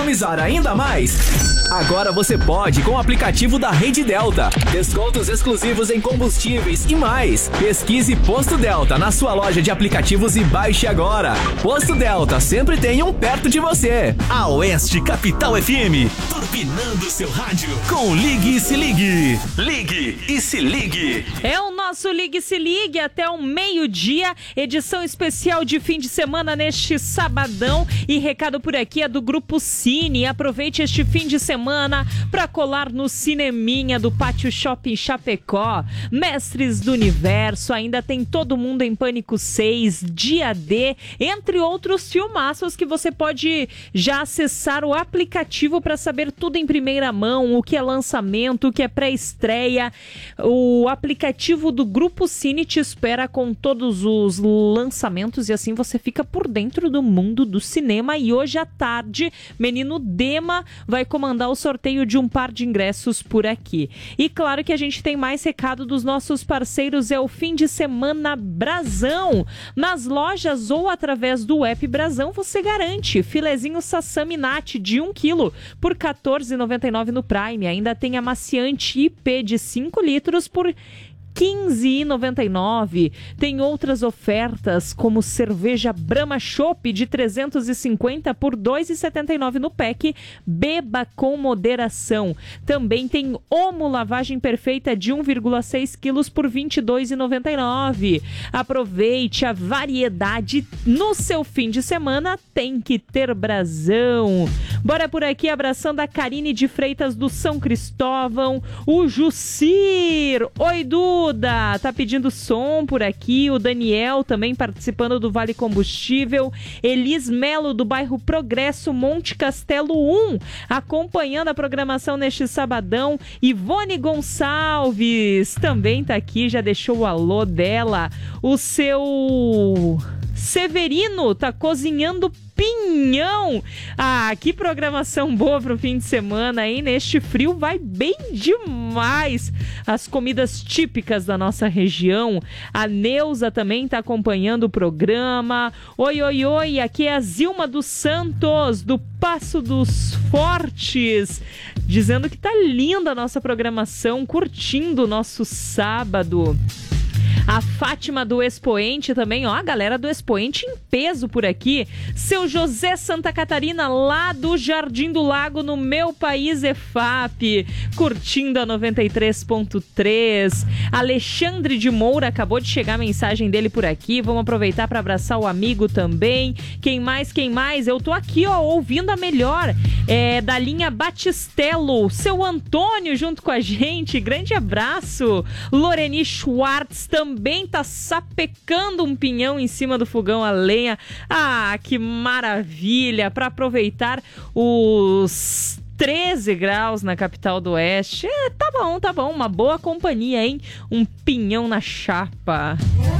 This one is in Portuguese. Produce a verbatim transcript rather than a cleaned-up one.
economizar ainda mais? Agora você pode com o aplicativo da Rede Delta. Descontos exclusivos em combustíveis e mais. Pesquise Posto Delta na sua loja de aplicativos e baixe agora. Posto Delta, sempre tem um perto de você. A Oeste Capital F M, turbinando seu rádio com Ligue e Se Ligue. Ligue e Se Ligue. É o nosso Ligue e Se Ligue até o meio-dia, edição especial de fim de semana neste sabadão. E recado por aqui é do Grupo Cine. Aproveite este fim de semana para colar no cineminha do Pátio Shopping Chapecó. Mestres do Universo, ainda tem Todo Mundo em Pânico seis, Dia D, entre outros filmaços que você pode já acessar o aplicativo para saber tudo em primeira mão, o que é lançamento, o que é pré-estreia. O aplicativo do Grupo Cine te espera com todos os lançamentos e assim você fica por dentro do mundo do cinema. E hoje à tarde, Menino Dema vai comandar o sorteio de um par de ingressos por aqui. E claro que a gente tem mais recado dos nossos parceiros, é o fim de semana Brasão. Nas lojas ou através do app Brasão você garante filezinho Sassami Nat de um quilo por quatorze reais e noventa e nove centavos no Prime. Ainda tem amaciante I P de cinco litros por quinze reais e noventa e nove centavos. Tem outras ofertas, como cerveja Brahma Chopp de trezentos e cinquenta por dois reais e setenta e nove centavos no pack. Beba com moderação. Também tem Omo Lavagem Perfeita de um vírgula seis quilos por vinte e dois reais e noventa e nove centavos. Aproveite a variedade no seu fim de semana. Tem que ter Brasão. Bora por aqui abraçando a Karine de Freitas do São Cristóvão, o Jucir. Oi, Du. Tá pedindo som por aqui, o Daniel também participando do Vale Combustível, Elis Melo do bairro Progresso, Monte Castelo um, acompanhando a programação neste sabadão. Ivone Gonçalves também tá aqui, já deixou o alô dela. O seu Severino tá cozinhando pinhão. Ah, que programação boa pro fim de semana, aí neste frio vai bem demais as comidas típicas da nossa região. A Neuza também tá acompanhando o programa. Oi, oi, oi, aqui é a Zilma dos Santos, do Passo dos Fortes, dizendo que tá linda a nossa programação, curtindo o nosso sábado. A Fátima do Expoente também, ó, a galera do Expoente em peso por aqui. Seu José Santa Catarina, lá do Jardim do Lago, no Meu País E F A P, curtindo a noventa e três ponto três. Alexandre de Moura, acabou de chegar a mensagem dele por aqui. Vamos aproveitar para abraçar o amigo também. Quem mais, quem mais? Eu tô aqui, ó, ouvindo a melhor, é, da linha Batistelo. Seu Antônio junto com a gente, grande abraço. Loreni Schwartz também também tá sapecando um pinhão em cima do fogão a lenha. Ah, que maravilha! Para aproveitar os treze graus na capital do Oeste. É, tá bom, tá bom. Uma boa companhia, hein? Um pinhão na chapa.